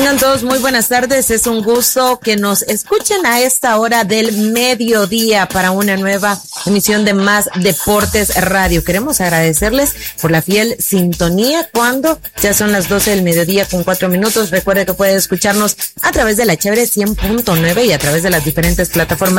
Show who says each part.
Speaker 1: Tengan todos muy buenas tardes. Es un gusto que nos escuchen a esta hora del mediodía para una nueva emisión de Más Deportes Radio. Queremos agradecerles por la fiel sintonía cuando ya son las 12 del mediodía con 4 minutos. Recuerde que puede escucharnos a través de la Chévere 100.9 y a través de las diferentes plataformas